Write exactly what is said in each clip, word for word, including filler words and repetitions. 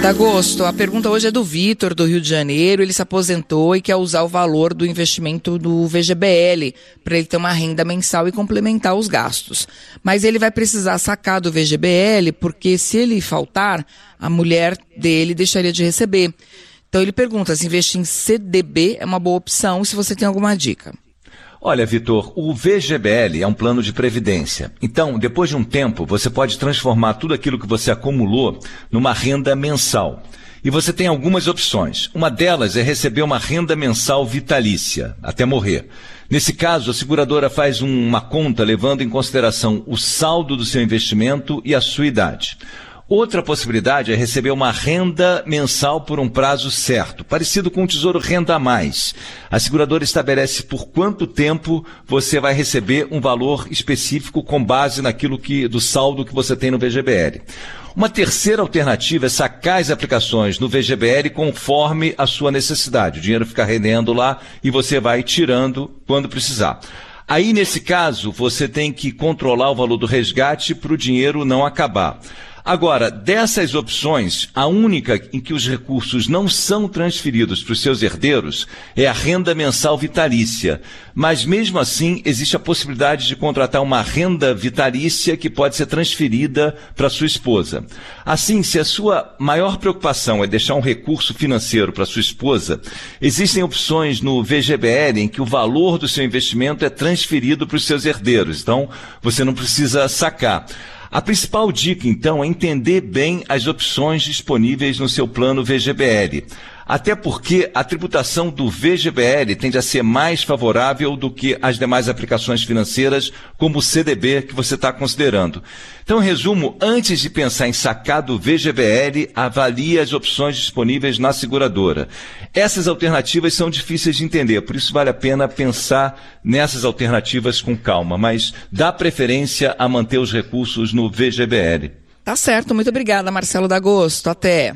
D'Agosto, a pergunta hoje é do Vitor, do Rio de Janeiro. Ele se aposentou e quer usar o valor do investimento do V G B L para ele ter uma renda mensal e complementar os gastos. Mas ele vai precisar sacar do V G B L porque se ele faltar, a mulher dele deixaria de receber. Então ele pergunta se investir em C D B é uma boa opção, se você tem alguma dica. Olha, Vitor, o V G B L é um plano de previdência. Então, depois de um tempo, você pode transformar tudo aquilo que você acumulou numa renda mensal. E você tem algumas opções. Uma delas é receber uma renda mensal vitalícia, até morrer. Nesse caso, a seguradora faz um, uma conta levando em consideração o saldo do seu investimento e a sua idade. Outra possibilidade é receber uma renda mensal por um prazo certo, parecido com o Tesouro Renda a Mais. A seguradora estabelece por quanto tempo você vai receber um valor específico com base naquilo que, do saldo que você tem no V G B L. Uma terceira alternativa é sacar as aplicações no V G B L conforme a sua necessidade. O dinheiro fica rendendo lá e você vai tirando quando precisar. Aí, nesse caso, você tem que controlar o valor do resgate para o dinheiro não acabar. Agora, dessas opções, a única em que os recursos não são transferidos para os seus herdeiros é a renda mensal vitalícia. Mas, mesmo assim, existe a possibilidade de contratar uma renda vitalícia que pode ser transferida para sua esposa. Assim, se a sua maior preocupação é deixar um recurso financeiro para sua esposa, existem opções no V G B L em que o valor do seu investimento é transferido para os seus herdeiros. Então, você não precisa sacar. A principal dica, então, é entender bem as opções disponíveis no seu plano V G B L. Até porque a tributação do V G B L tende a ser mais favorável do que as demais aplicações financeiras, como o C D B que você está considerando. Então, em resumo, antes de pensar em sacar do V G B L, avalie as opções disponíveis na seguradora. Essas alternativas são difíceis de entender, por isso vale a pena pensar nessas alternativas com calma, mas dá preferência a manter os recursos no V G B L. Tá certo, muito obrigada, Marcelo D'Agosto. Até.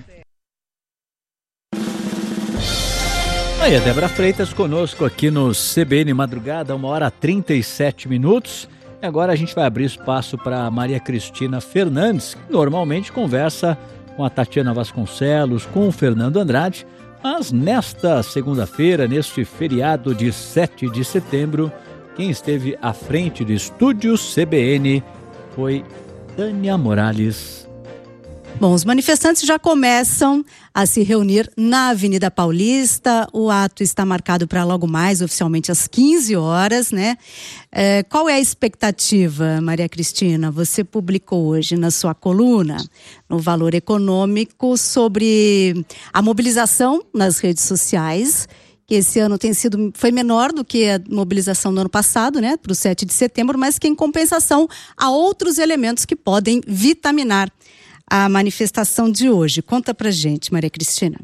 Aí a Débora Freitas conosco aqui no C B N Madrugada, uma hora e trinta e sete minutos. E agora a gente vai abrir espaço para Maria Cristina Fernandes, que normalmente conversa com a Tatiana Vasconcelos, com o Fernando Andrade. Mas nesta segunda-feira, neste feriado de sete de setembro, quem esteve à frente do estúdio C B N foi Tânia Morales. Bom, os manifestantes já começam a se reunir na Avenida Paulista. O ato está marcado para logo mais, oficialmente às quinze horas, né? É, qual é a expectativa, Maria Cristina? Você publicou hoje na sua coluna, no Valor Econômico, sobre a mobilização nas redes sociais, que esse ano tem sido, foi menor do que a mobilização do ano passado, né? Para o sete de setembro, mas que em compensação há outros elementos que podem vitaminar a manifestação de hoje. Conta pra gente, Maria Cristina.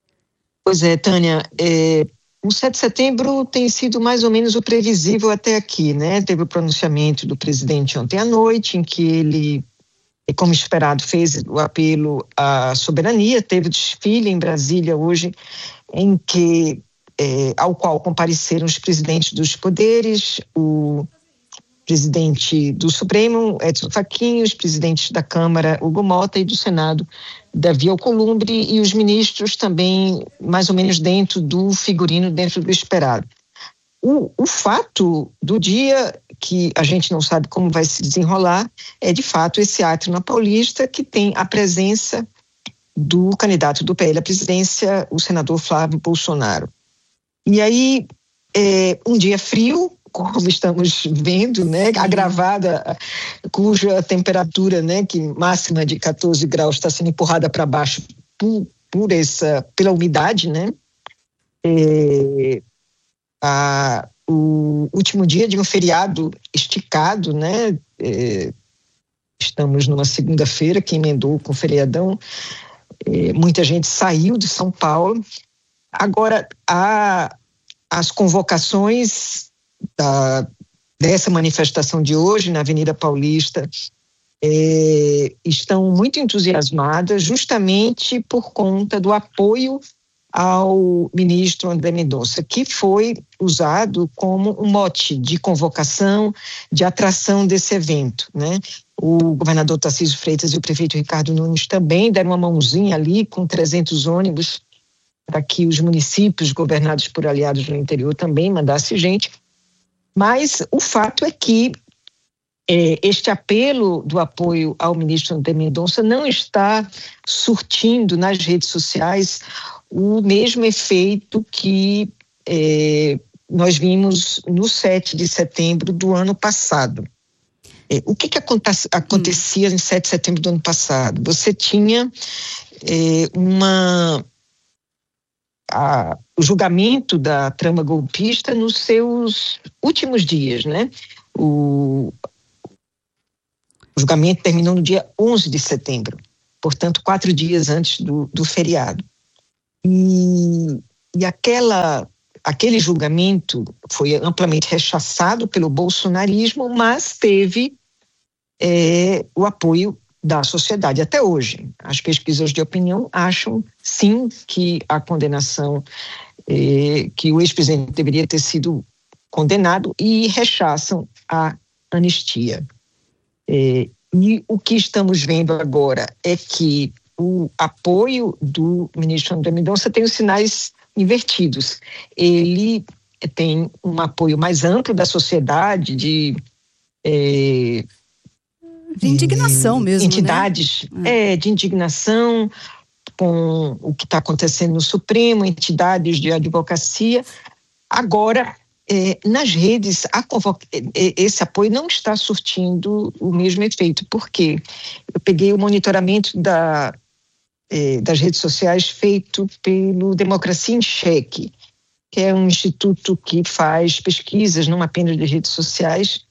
Pois é, Tânia, é, o sete de setembro tem sido mais ou menos o previsível até aqui, né? Teve o pronunciamento do presidente ontem à noite, em que ele, como esperado, fez o apelo à soberania, teve o desfile em Brasília hoje, em que, é, ao qual compareceram os presidentes dos poderes, o presidente do Supremo, Edson Fachin, os presidentes da Câmara, Hugo Mota, e do Senado, Davi Alcolumbre, e os ministros também, mais ou menos dentro do figurino, dentro do esperado. O, o fato do dia, que a gente não sabe como vai se desenrolar, é de fato esse ato na Paulista, que tem a presença do candidato do P L à presidência, o senador Flávio Bolsonaro. E aí, é um dia frio, como estamos vendo, né, agravada, cuja temperatura, né, que máxima de catorze graus está sendo empurrada para baixo por, por essa, pela umidade, né, é, a, o último dia de um feriado esticado, né, é, estamos numa segunda-feira que emendou com o feriadão, é, muita gente saiu de São Paulo. Agora, a, as convocações Da, dessa manifestação de hoje na Avenida Paulista é, estão muito entusiasmadas justamente por conta do apoio ao ministro André Mendonça, que foi usado como um mote de convocação, de atração desse evento, né? O governador Tarcísio Freitas e o prefeito Ricardo Nunes também deram uma mãozinha ali com trezentos ônibus para que os municípios governados por aliados no interior também mandassem gente. Mas o fato é que é, este apelo do apoio ao ministro André Mendonça não está surtindo nas redes sociais o mesmo efeito que é, nós vimos no sete de setembro do ano passado. É, o que, que aconte- acontecia hum. em sete de setembro do ano passado? Você tinha é, uma... A, o julgamento da trama golpista nos seus últimos dias, né? O, o julgamento terminou no dia onze de setembro, portanto, quatro dias antes do, do feriado. E, e aquela, aquele julgamento foi amplamente rechaçado pelo bolsonarismo, mas teve é, o apoio da sociedade até hoje. As pesquisas de opinião acham, sim, que a condenação, eh, que o ex-presidente deveria ter sido condenado e rechaçam a anistia. Eh, e o que estamos vendo agora é que o apoio do ministro André Mendonça tem os sinais invertidos. Ele tem um apoio mais amplo da sociedade, de... Eh, De indignação mesmo, entidades, né? é, de indignação com o que está acontecendo no Supremo, entidades de advocacia. Agora, é, nas redes, a convoca... esse apoio não está surtindo o mesmo efeito. Por quê? Eu peguei o monitoramento da, é, das redes sociais feito pelo Democracia em Cheque, que é um instituto que faz pesquisas, não apenas de redes sociais,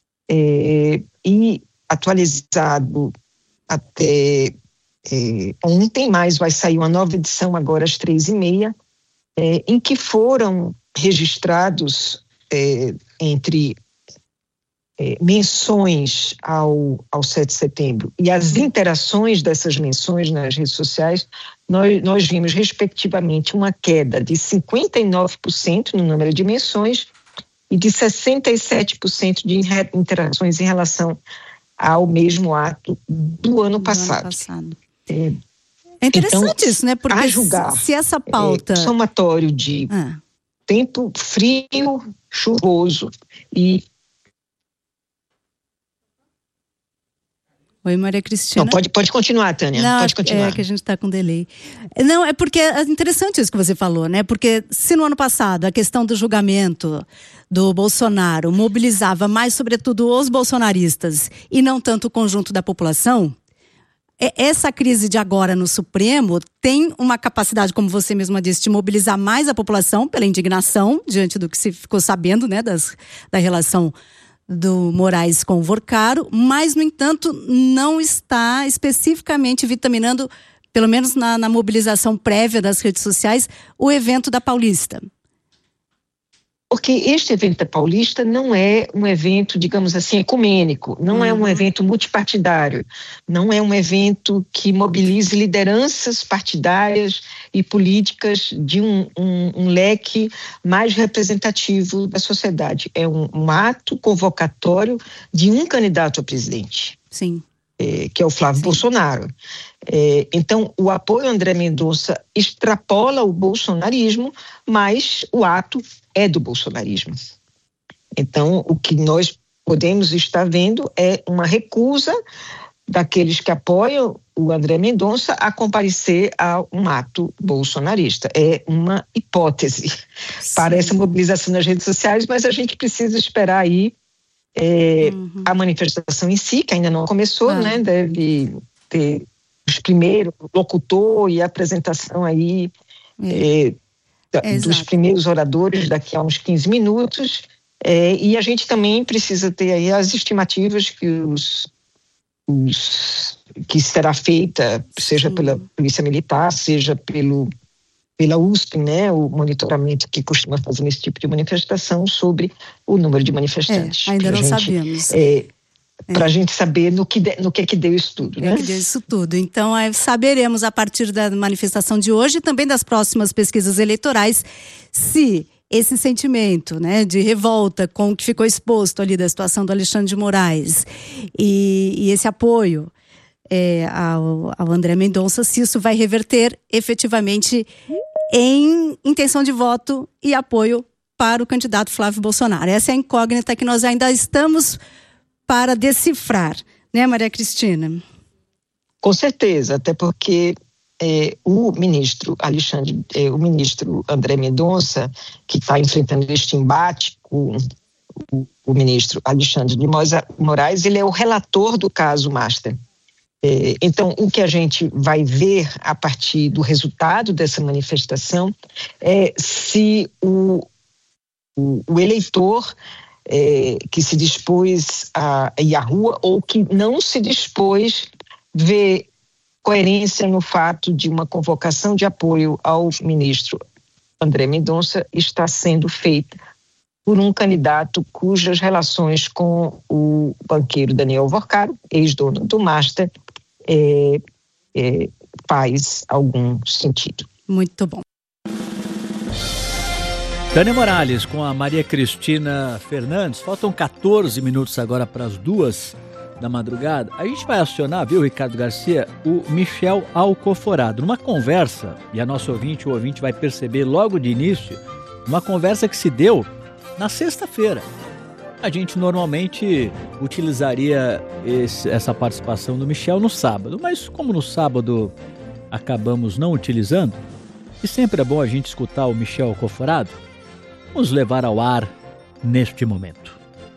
é, e atualizado até é, ontem, mas vai sair uma nova edição agora às três e meia, é, em que foram registrados é, entre é, menções ao, ao sete de setembro e as interações dessas menções nas redes sociais, nós, nós vimos respectivamente uma queda de cinquenta e nove por cento no número de menções e de sessenta e sete por cento de interações em relação ao mesmo ato do ano do passado. Ano passado. É, é interessante então, isso, né? Porque a julgar, se essa pauta... É, somatório de ah. tempo frio, chuvoso e... Oi, Maria Cristina. Não, pode, pode continuar, Tânia. Não, pode continuar. É que a gente está com delay. Não, é porque é interessante isso que você falou, né? Porque se no ano passado a questão do julgamento do Bolsonaro mobilizava mais, sobretudo, os bolsonaristas e não tanto o conjunto da população, essa crise de agora no Supremo tem uma capacidade, como você mesma disse, de mobilizar mais a população pela indignação diante do que se ficou sabendo, né? Das, da relação do Moraes com o Vorcaro, mas, no entanto, não está especificamente vitaminando, pelo menos na, na mobilização prévia das redes sociais, o evento da Paulista. Porque este evento da Paulista não é um evento, digamos assim, ecumênico, não uhum. é um evento multipartidário, não é um evento que mobilize lideranças partidárias e políticas de um, um, um leque mais representativo da sociedade. É um, um ato convocatório de um candidato a presidente. Sim. É, que é o Flávio Sim. Bolsonaro. É, então, o apoio a André Mendonça extrapola o bolsonarismo, mas o ato é do bolsonarismo. Então, o que nós podemos estar vendo é uma recusa daqueles que apoiam o André Mendonça a comparecer a um ato bolsonarista. É uma hipótese Sim. para essa mobilização nas redes sociais, mas a gente precisa esperar aí É, uhum. a manifestação em si, que ainda não começou, ah. né? Deve ter os primeiros, o locutor e a apresentação aí é. É, da, é dos primeiros oradores daqui a uns quinze minutos. É, e a gente também precisa ter aí as estimativas que os, os que será feita, seja Sim. pela Polícia Militar, seja pelo pela U S P, né, o monitoramento que costuma fazer nesse tipo de manifestação sobre o número de manifestantes. É, ainda não gente, sabemos. É, é. Para a gente saber no que, de, no que é que deu isso tudo, né? É que deu isso tudo. Então, é, saberemos a partir da manifestação de hoje e também das próximas pesquisas eleitorais se esse sentimento, né, de revolta com o que ficou exposto ali da situação do Alexandre de Moraes e, e esse apoio é, ao, ao André Mendonça, se isso vai reverter efetivamente em intenção de voto e apoio para o candidato Flávio Bolsonaro. Essa é a incógnita que nós ainda estamos para decifrar, né, Maria Cristina? Com certeza, até porque É, o ministro Alexandre, é, o ministro André Mendonça, que está enfrentando este embate com o, o ministro Alexandre de Moraes, ele é o relator do caso Master. É, então, o que a gente vai ver a partir do resultado dessa manifestação é se o, o, o eleitor é, que se dispôs a ir à rua ou que não se dispôs vê coerência no fato de uma convocação de apoio ao ministro André Mendonça está sendo feita por um candidato cujas relações com o banqueiro Daniel Vorcaro, ex-dono do Master, é, é, faz algum sentido. Muito bom. Tânia Morales com a Maria Cristina Fernandes. Faltam quatorze minutos agora para as duas da madrugada. A gente vai acionar, viu, Ricardo Garcia, o Michel Alcoforado. Numa conversa, e a nossa ouvinte, o ouvinte vai perceber logo de início, uma conversa que se deu na sexta-feira. A gente normalmente utilizaria esse, essa participação do Michel no sábado, mas como no sábado acabamos não utilizando, e sempre é bom a gente escutar o Michel Alcoforado, vamos levar ao ar neste momento.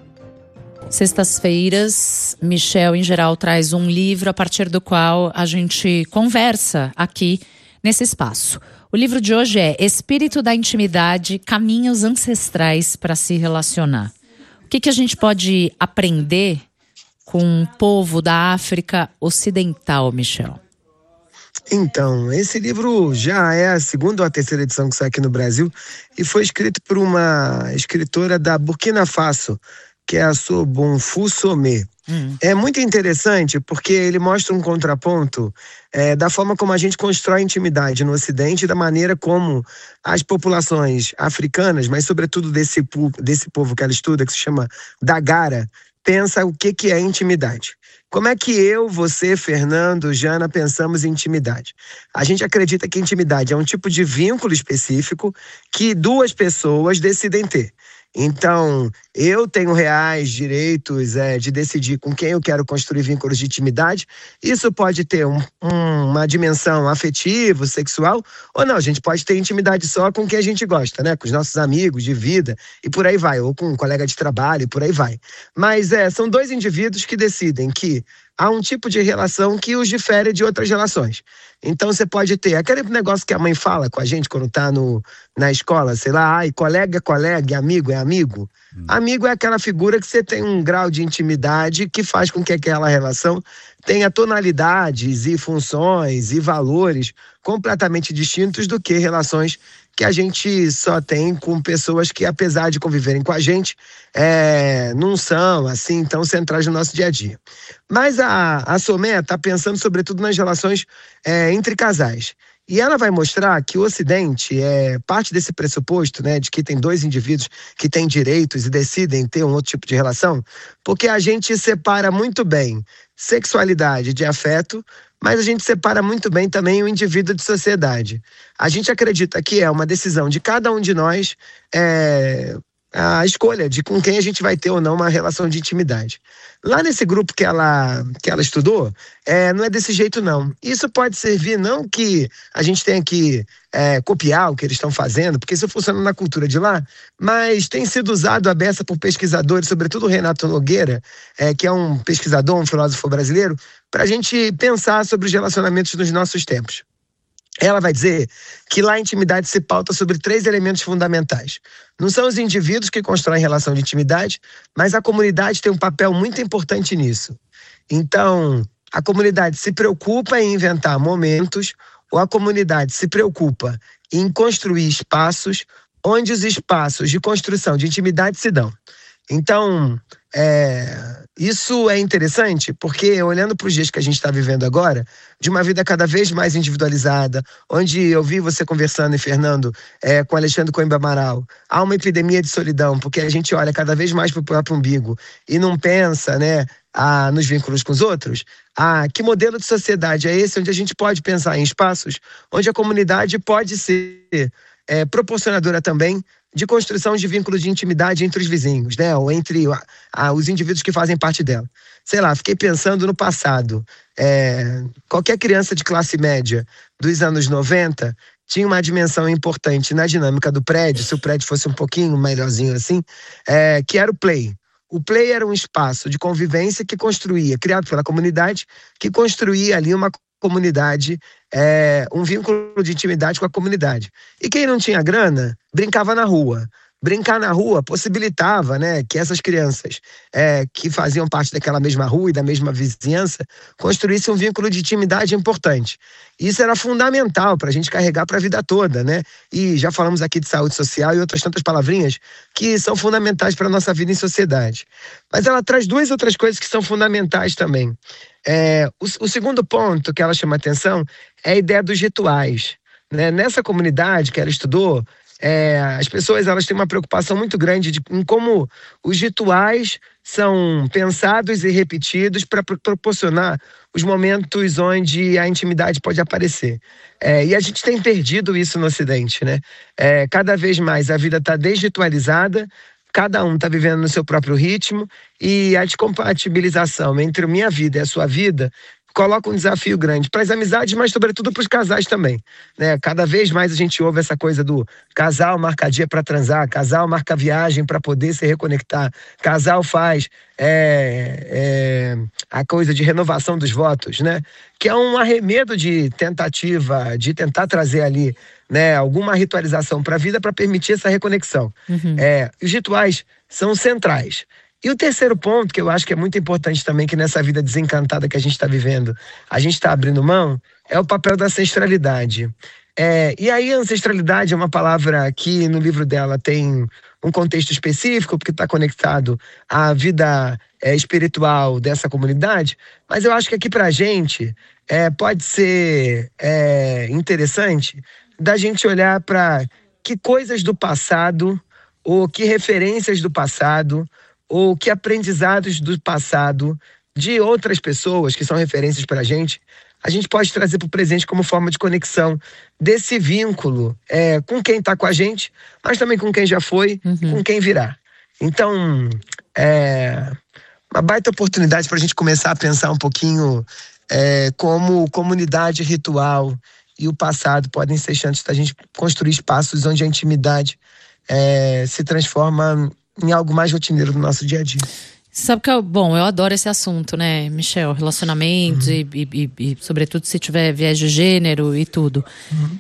Sextas-feiras, Michel, em geral, traz um livro a partir do qual a gente conversa aqui nesse espaço. O livro de hoje é Espírito da Intimidade, Caminhos Ancestrais para se Relacionar. O que, que a gente pode aprender com o povo da África Ocidental, Michel? Então, esse livro já é a segunda ou a terceira edição que sai aqui no Brasil e foi escrito por uma escritora da Burkina Faso, que é a Sobonfu Somé. Hum. É muito interessante porque ele mostra um contraponto é, da forma como a gente constrói intimidade no Ocidente e da maneira como as populações africanas, mas sobretudo desse, desse povo que ela estuda, que se chama Dagara, pensa o que, que é intimidade. Como é que eu, você, Fernando, Jana, pensamos em intimidade? A gente acredita que intimidade é um tipo de vínculo específico que duas pessoas decidem ter. Então, eu tenho reais direitos é, de decidir com quem eu quero construir vínculos de intimidade. Isso pode ter um, um, uma dimensão afetiva, sexual, ou não, a gente pode ter intimidade só com quem a gente gosta, né? Com os nossos amigos de vida e por aí vai, ou com um colega de trabalho e por aí vai. Mas é, são dois indivíduos que decidem que há um tipo de relação que os difere de outras relações. Então você pode ter aquele negócio que a mãe fala com a gente quando tá no, na escola, sei lá, ai, colega é colega, amigo é amigo. Hum. Amigo é aquela figura que você tem um grau de intimidade que faz com que aquela relação tenha tonalidades e funções e valores completamente distintos do que relações que a gente só tem com pessoas que, apesar de conviverem com a gente, é, não são, assim, tão centrais no nosso dia a dia. Mas a, a Somé está pensando, sobretudo, nas relações é, entre casais. E ela vai mostrar que o Ocidente é parte desse pressuposto, né, de que tem dois indivíduos que têm direitos e decidem ter um outro tipo de relação, porque a gente separa muito bem sexualidade de afeto, mas a gente separa muito bem também o indivíduo de sociedade. A gente acredita que é uma decisão de cada um de nós é, a escolha de com quem a gente vai ter ou não uma relação de intimidade. Lá nesse grupo que ela, que ela estudou, é, não é desse jeito não. Isso pode servir não que a gente tenha que é, copiar o que eles estão fazendo, porque isso funciona na cultura de lá, mas tem sido usado a beça por pesquisadores, sobretudo o Renato Nogueira, é, que é um pesquisador, um filósofo brasileiro, para a gente pensar sobre os relacionamentos nos nossos tempos. Ela vai dizer que lá a intimidade se pauta sobre três elementos fundamentais. Não são os indivíduos que constroem relação de intimidade, mas a comunidade tem um papel muito importante nisso. Então, a comunidade se preocupa em inventar momentos, ou a comunidade se preocupa em construir espaços onde os espaços de construção de intimidade se dão. Então, é, isso é interessante porque, olhando para os dias que a gente está vivendo agora, de uma vida cada vez mais individualizada, onde eu vi você conversando, e Fernando, é, com Alexandre Coimbra Amaral, há uma epidemia de solidão, porque a gente olha cada vez mais para o próprio umbigo e não pensa, né, a, nos vínculos com os outros. Ah, que modelo de sociedade é esse onde a gente pode pensar em espaços onde a comunidade pode ser é, proporcionadora também de construção de vínculo de intimidade entre os vizinhos, né? Ou entre a, a, os indivíduos que fazem parte dela. Sei lá, fiquei pensando no passado. É, qualquer criança de classe média dos anos noventa tinha uma dimensão importante na dinâmica do prédio, se o prédio fosse um pouquinho melhorzinho assim, é, que era o play. O play era um espaço de convivência que construía, criado pela comunidade, que construía ali uma comunidade, é, um vínculo de intimidade com a comunidade. E quem não tinha grana, brincava na rua. Brincar na rua possibilitava, né, que essas crianças é, que faziam parte daquela mesma rua e da mesma vizinhança construíssem um vínculo de intimidade importante. Isso era fundamental para a gente carregar para a vida toda, né? E já falamos aqui de saúde social e outras tantas palavrinhas que são fundamentais para a nossa vida em sociedade. Mas ela traz duas outras coisas que são fundamentais também. É, o, o segundo ponto que ela chama atenção é a ideia dos rituais, né? Nessa comunidade que ela estudou, É, as pessoas elas têm uma preocupação muito grande de, em como os rituais são pensados e repetidos para proporcionar os momentos onde a intimidade pode aparecer. É, e a gente tem perdido isso no Ocidente, né? É, cada vez mais a vida está desritualizada, cada um está vivendo no seu próprio ritmo e a descompatibilização entre a minha vida e a sua vida coloca um desafio grande para as amizades, mas sobretudo para os casais também, né? Cada vez mais a gente ouve essa coisa do casal marca dia para transar, casal marca viagem para poder se reconectar, casal faz é, é, a coisa de renovação dos votos, né? Que é um arremedo de tentativa, de tentar trazer ali, né, alguma ritualização para a vida para permitir essa reconexão. Uhum. É, os rituais são centrais. E o terceiro ponto, que eu acho que é muito importante também, que nessa vida desencantada que a gente está vivendo, a gente está abrindo mão, é o papel da ancestralidade. É, e aí a ancestralidade é uma palavra que no livro dela tem um contexto específico, porque está conectado à vida é, espiritual dessa comunidade, mas eu acho que aqui pra gente é, pode ser é, interessante da gente olhar para que coisas do passado, ou que referências do passado, ou que aprendizados do passado de outras pessoas que são referências para a gente, a gente pode trazer para o presente como forma de conexão desse vínculo é, com quem está com a gente, mas também com quem já foi, uhum. com quem virá. Então, é uma baita oportunidade para a gente começar a pensar um pouquinho é, como comunidade ritual e o passado podem ser chances da gente construir espaços onde a intimidade é, se transforma em algo mais rotineiro do nosso dia a dia. Sabe que, eu, bom, eu adoro esse assunto, né, Michel? Relacionamentos, uhum. e, e, e sobretudo se tiver viés de gênero e tudo. Uhum.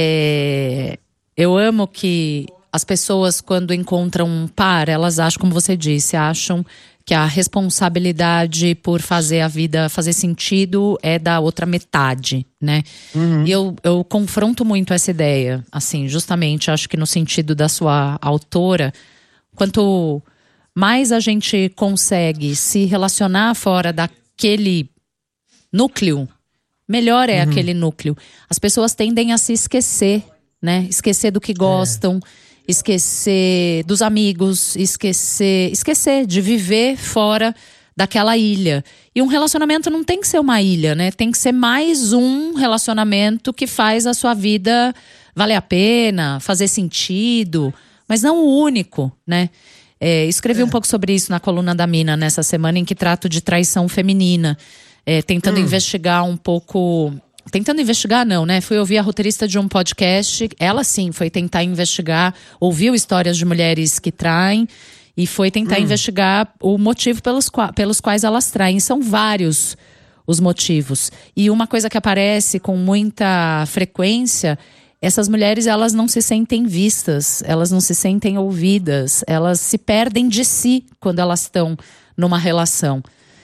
É, eu amo que as pessoas, quando encontram um par, elas acham, como você disse, acham que a responsabilidade por fazer a vida fazer sentido é da outra metade, né? Uhum. E eu, eu confronto muito essa ideia, assim, justamente, acho que no sentido da sua autora. Quanto mais a gente consegue se relacionar fora daquele núcleo, melhor é uhum. aquele núcleo. As pessoas tendem a se esquecer, né? Esquecer do que gostam, é. esquecer dos amigos, esquecer, esquecer de viver fora daquela ilha. E um relacionamento não tem que ser uma ilha, né? Tem que ser mais um relacionamento que faz a sua vida valer a pena, fazer sentido, mas não o único, né? É, escrevi é. um pouco sobre isso na coluna da Mina nessa semana, em que trato de traição feminina, é, tentando hum. investigar um pouco. Tentando investigar, não, né? Fui ouvir a roteirista de um podcast. Ela sim foi tentar investigar, ouviu histórias de mulheres que traem e foi tentar hum. investigar o motivo pelos, pelos quais elas traem. São vários os motivos. E uma coisa que aparece com muita frequência: essas mulheres, elas não se sentem vistas, elas não se sentem ouvidas, elas se perdem de si quando elas estão numa relação.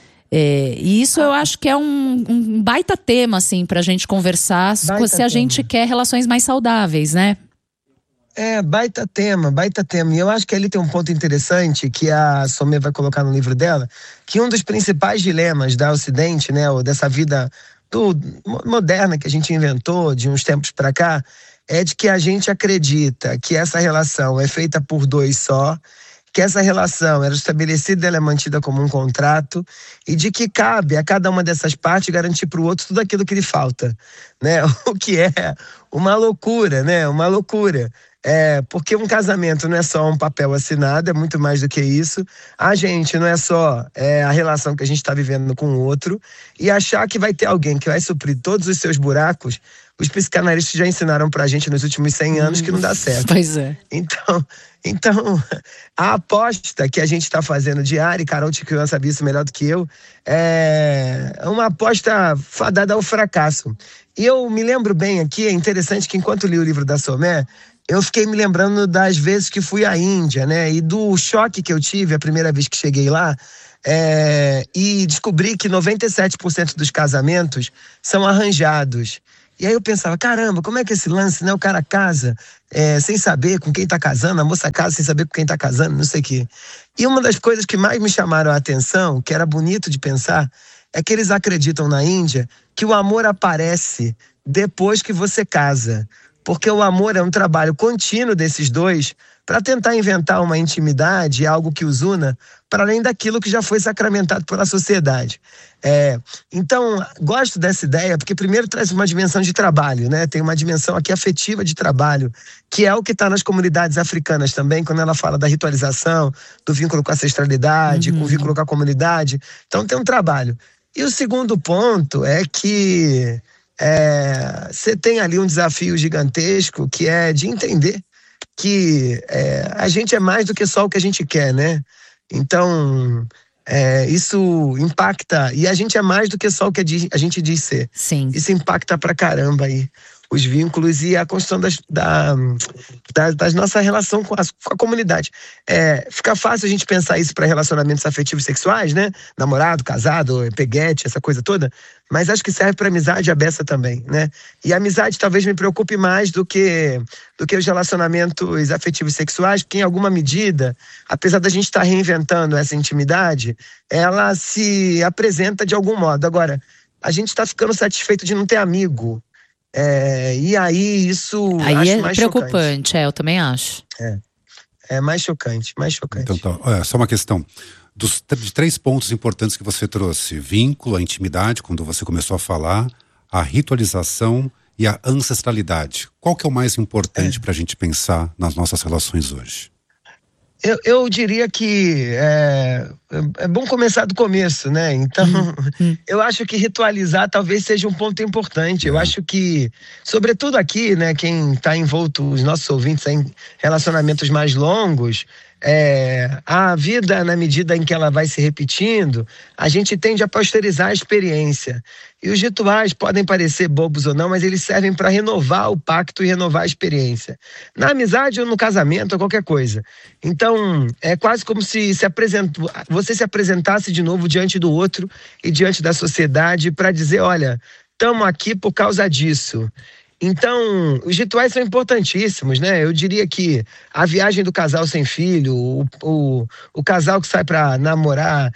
É, e isso eu acho que é um, um baita tema, assim, pra gente conversar baita se a tema. gente quer relações mais saudáveis, né? É, baita tema, baita tema. E eu acho que ali tem um ponto interessante que a Somé vai colocar no livro dela, que um dos principais dilemas da Ocidente, né, ou dessa vida do, moderna que a gente inventou de uns tempos para cá, é de que a gente acredita que essa relação é feita por dois só, que essa relação era estabelecida, ela é mantida como um contrato, e de que cabe a cada uma dessas partes garantir para o outro tudo aquilo que lhe falta, né? O que é uma loucura, né? Uma loucura. É, porque um casamento não é só um papel assinado, é muito mais do que isso. A gente não é só é, a relação que a gente está vivendo com o outro, e achar que vai ter alguém que vai suprir todos os seus buracos, os psicanalistas já ensinaram pra gente nos últimos cem anos que não dá certo. Pois é. Então, então a aposta que a gente está fazendo diária, e Carol Tiquian sabe isso melhor do que eu, é uma aposta fadada ao fracasso. E eu me lembro bem aqui, é interessante que enquanto li o livro da Somé, eu fiquei me lembrando das vezes que fui à Índia, né? E do choque que eu tive a primeira vez que cheguei lá, é, e descobri que noventa e sete por cento dos casamentos são arranjados. E aí eu pensava, caramba, como é que esse lance, né? O cara casa é, sem saber com quem tá casando, a moça casa sem saber com quem tá casando, não sei o quê. E uma das coisas que mais me chamaram a atenção, que era bonito de pensar, é que eles acreditam na Índia que o amor aparece depois que você casa. Porque o amor é um trabalho contínuo desses dois para tentar inventar uma intimidade, algo que os una, para além daquilo que já foi sacramentado pela sociedade. É, então, gosto dessa ideia, porque primeiro traz uma dimensão de trabalho, né? Tem uma dimensão aqui afetiva de trabalho, que é o que está nas comunidades africanas também, quando ela fala da ritualização, do vínculo com a ancestralidade, uhum. com o vínculo com a comunidade. Então tem um trabalho. E o segundo ponto é que você é, tem ali um desafio gigantesco, que é de entender que é, a gente é mais do que só o que a gente quer, né? Então, é, isso impacta, e a gente é mais do que só o que a gente diz ser. Sim. Isso impacta pra caramba aí os vínculos e a construção das, da, da, das nossa relação com a, com a comunidade. É, fica fácil a gente pensar isso para relacionamentos afetivos sexuais, né? Namorado, casado, peguete, essa coisa toda. Mas acho que serve para amizade a beça também, né? E a amizade talvez me preocupe mais do que, do que os relacionamentos afetivos sexuais, porque em alguma medida, apesar da gente estar reinventando essa intimidade, ela se apresenta de algum modo. Agora, a gente está ficando satisfeito de não ter amigo. É, e aí isso aí acho é mais preocupante, chocante. É, eu também acho. É, é mais chocante, mais chocante. Então tá, olha, só uma questão. Dos, de três pontos importantes que você trouxe: vínculo, a intimidade, quando você começou a falar, a ritualização e a ancestralidade. Qual que é o mais importante é. para a gente pensar nas nossas relações hoje? Eu, eu diria que é, é bom começar do começo, né? Então, hum. eu acho que ritualizar talvez seja um ponto importante. É. Eu acho que, sobretudo aqui, né, quem está envolto, os nossos ouvintes em relacionamentos mais longos, é, a vida, na medida em que ela vai se repetindo, a gente tende a posterizar a experiência. E os rituais podem parecer bobos ou não, mas eles servem para renovar o pacto e renovar a experiência. Na amizade ou no casamento ou qualquer coisa. Então, é quase como se, se apresentou, você se apresentasse de novo diante do outro e diante da sociedade para dizer, olha, estamos aqui por causa disso. Então, os rituais são importantíssimos, né? Eu diria que a viagem do casal sem filho, o, o, o casal que sai para namorar,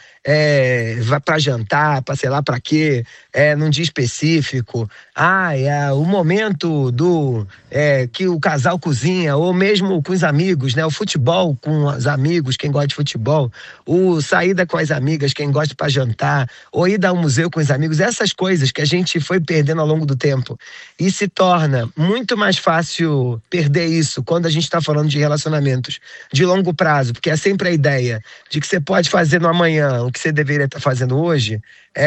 é, vai para jantar, para sei lá para quê, é, num dia específico. Ah, é o momento do é, que o casal cozinha, ou mesmo com os amigos, né? O futebol com os amigos, quem gosta de futebol, o saída com as amigas, quem gosta para jantar, ou ir ao museu com os amigos, essas coisas que a gente foi perdendo ao longo do tempo. E se torna muito mais fácil perder isso quando a gente está falando de relacionamentos de longo prazo, porque é sempre a ideia de que você pode fazer no amanhã o que você deveria estar fazendo hoje,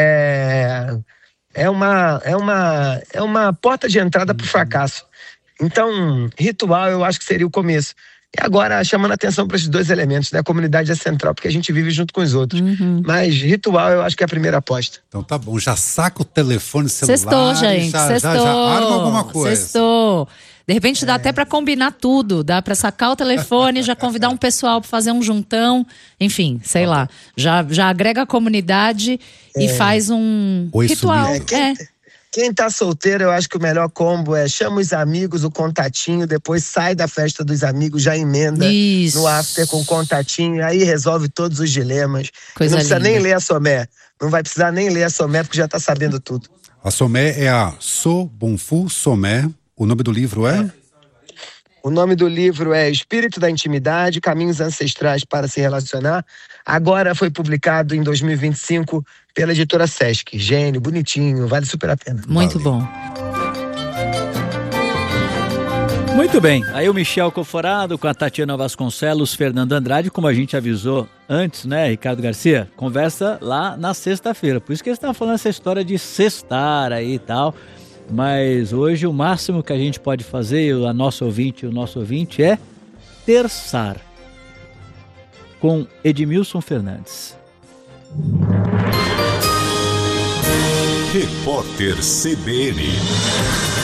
é, é, uma, é, uma, é uma porta de entrada para o fracasso. Então, ritual eu acho que seria o começo. E agora, chamando a atenção para esses dois elementos, né? A comunidade é central, porque a gente vive junto com os outros. Uhum. Mas ritual, eu acho que é a primeira aposta. Então tá bom, já saca o telefone celular. Sextou, gente, já, sextou. Já, já arma alguma coisa. Sextou. De repente dá é. até para combinar tudo. Dá para sacar o telefone, já convidar um pessoal para fazer um juntão. Enfim, sei tá lá. Já, já agrega a comunidade é. e faz um Oi, ritual. É, quem, é. Quem tá solteiro, eu acho que o melhor combo é chama os amigos, o contatinho, depois sai da festa dos amigos, já emenda Isso. no after com o contatinho, aí resolve todos os dilemas. Coisa não precisa linda. nem ler a Somé. Não vai precisar nem ler a Somé, porque já tá sabendo tudo. A Somé é a So Bonfu Somé. O nome do livro é? é. O nome do livro é Espírito da Intimidade, Caminhos Ancestrais para se Relacionar. Agora foi publicado em dois mil e vinte e cinco pela editora Sesc. Gênio, bonitinho, vale super a pena. Muito Vale. bom. Muito bem, aí o Michel Coforado com a Tatiana Vasconcelos, Fernando Andrade, como a gente avisou antes, né, Ricardo Garcia? Conversa lá na sexta-feira, por isso que eles estavam falando essa história de sextar aí e tal, mas hoje o máximo que a gente pode fazer, a nossa ouvinte e o nosso ouvinte, é terçar com Edmilson Fernandes. Repórter C B N.